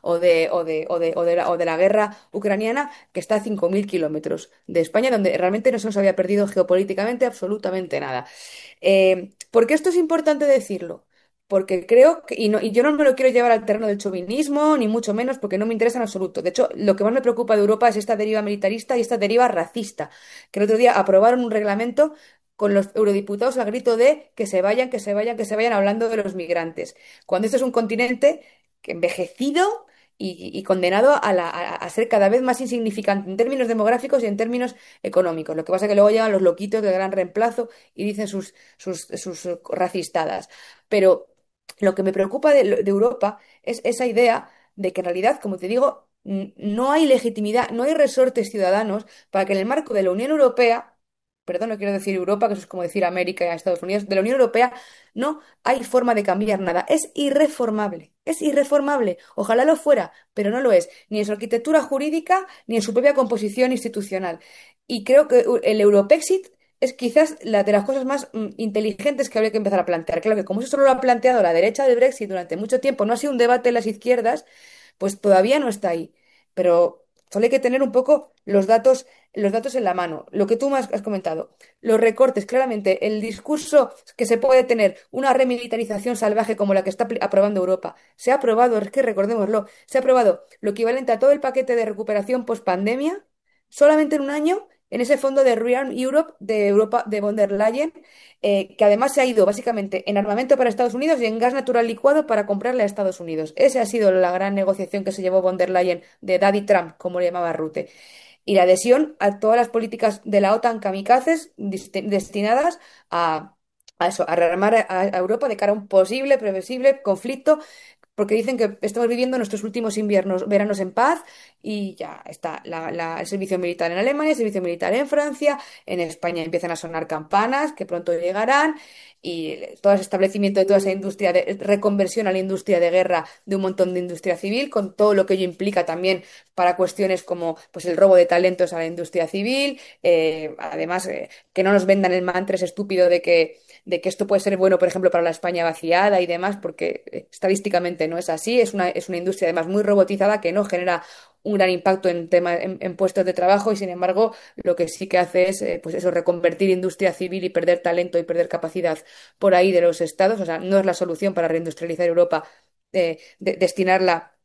o de la guerra ucraniana, que está a 5.000 kilómetros de España, donde realmente no se nos había perdido geopolíticamente absolutamente nada. ¿Por qué esto es importante decirlo? Porque creo que, y yo no me lo quiero llevar al terreno del chauvinismo, ni mucho menos, porque no me interesa en absoluto. De hecho, lo que más me preocupa de Europa es esta deriva militarista y esta deriva racista, que el otro día aprobaron un reglamento con los eurodiputados al grito de que se vayan, que se vayan, que se vayan, hablando de los migrantes, cuando este es un continente que envejecido y condenado a ser cada vez más insignificante en términos demográficos y en términos económicos. Lo que pasa es que luego llegan los loquitos del gran reemplazo y dicen sus racistadas. Pero lo que me preocupa de Europa es esa idea de que en realidad, como te digo, no hay legitimidad, no hay resortes ciudadanos para que en el marco de la Unión Europea, perdón, no quiero decir Europa, que eso es como decir América y Estados Unidos, de la Unión Europea, no hay forma de cambiar nada. Es irreformable, es irreformable. Ojalá lo fuera, pero no lo es, ni en su arquitectura jurídica, ni en su propia composición institucional. Y creo que el Europexit es quizás la de las cosas más inteligentes que habría que empezar a plantear. Claro que como eso solo lo ha planteado la derecha del Brexit durante mucho tiempo, no ha sido un debate en las izquierdas, pues todavía no está ahí. Pero solo hay que tener un poco los datos en la mano. Lo que tú me has comentado, los recortes, claramente, el discurso que se puede tener, una remilitarización salvaje como la que está aprobando Europa. Se ha aprobado, es que recordémoslo, se ha aprobado lo equivalente a todo el paquete de recuperación post-pandemia solamente en un año en ese fondo de Rearm Europe de Europa de von der Leyen, que además se ha ido básicamente en armamento para Estados Unidos y en gas natural licuado para comprarle a Estados Unidos. Esa ha sido la gran negociación que se llevó von der Leyen de Daddy Trump, como le llamaba Rutte. Y la adhesión a todas las políticas de la OTAN kamikazes destinadas a eso, a rearmar a Europa de cara a un posible, previsible conflicto porque dicen que estamos viviendo nuestros últimos inviernos, veranos en paz y ya está el servicio militar en Alemania, el servicio militar en Francia, en España empiezan a sonar campanas que pronto llegarán y todo ese establecimiento de toda esa industria de reconversión a la industria de guerra de un montón de industria civil, con todo lo que ello implica también para cuestiones como pues el robo de talentos a la industria civil, además que no nos vendan el mantra ese estúpido de que esto puede ser bueno, por ejemplo, para la España vaciada y demás, porque estadísticamente no es así. Es una industria además muy robotizada que no genera un gran impacto en puestos de trabajo y sin embargo lo que sí que hace es pues eso, reconvertir industria civil y perder talento y perder capacidad por ahí de los estados. O sea, no es la solución para reindustrializar Europa destinarla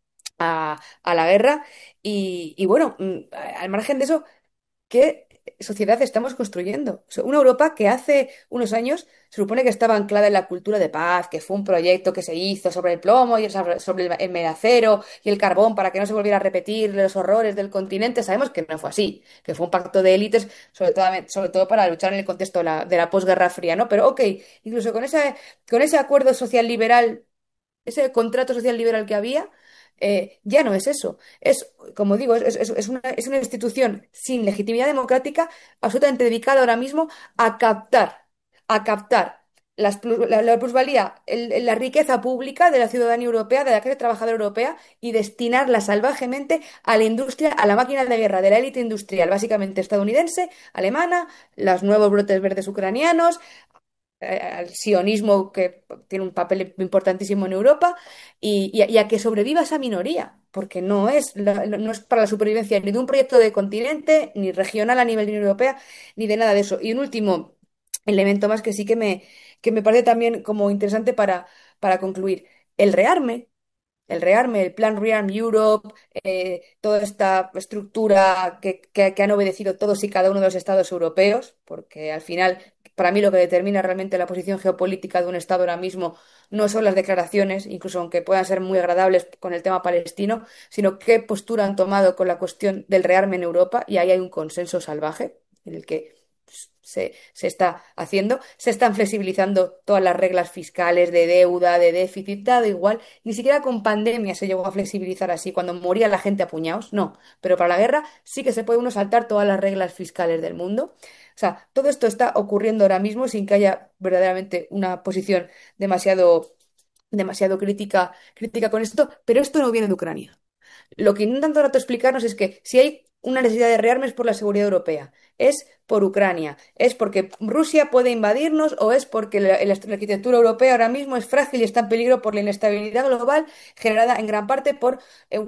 a la guerra. Y bueno, al margen de eso, ¿qué sociedad estamos construyendo? O sea, una Europa que hace unos años se supone que estaba anclada en la cultura de paz, que fue un proyecto que se hizo sobre el plomo y sobre el acero y el carbón para que no se volviera a repetir los horrores del continente. Sabemos que no fue así, que fue un pacto de élites, sobre todo para luchar en el contexto de la posguerra fría, ¿no? Pero ok, incluso con ese acuerdo social liberal, ese contrato social liberal que había, ya no es eso. Es, como digo, es una institución sin legitimidad democrática, absolutamente dedicada ahora mismo a captar la plusvalía, la riqueza pública de la ciudadanía europea, de la clase trabajadora europea, y destinarla salvajemente a la industria, a la máquina de guerra de la élite industrial, básicamente estadounidense, alemana, los nuevos brotes verdes ucranianos, al sionismo que tiene un papel importantísimo en Europa y a que sobreviva esa minoría, porque no es para la supervivencia ni de un proyecto de continente, ni regional a nivel de Unión Europea, ni de nada de eso. Y un último elemento más que sí que me parece también como interesante para concluir. El rearme. El plan Rearm Europe, toda esta estructura que han obedecido todos y cada uno de los estados europeos, porque al final, para mí lo que determina realmente la posición geopolítica de un estado ahora mismo no son las declaraciones, incluso aunque puedan ser muy agradables con el tema palestino, sino qué postura han tomado con la cuestión del rearme en Europa, y ahí hay un consenso salvaje en el que se está haciendo, se están flexibilizando todas las reglas fiscales de deuda, de déficit, da igual. Ni siquiera con pandemia se llegó a flexibilizar así, cuando moría la gente a puñados, no. Pero para la guerra sí que se puede uno saltar todas las reglas fiscales del mundo. O sea, todo esto está ocurriendo ahora mismo sin que haya verdaderamente una posición demasiado crítica con esto, pero esto no viene de Ucrania. Lo que intentan todo el rato explicarnos es que si hay una necesidad de rearme es por la seguridad europea, es por Ucrania, es porque Rusia puede invadirnos o es porque la arquitectura europea ahora mismo es frágil y está en peligro por la inestabilidad global generada en gran parte por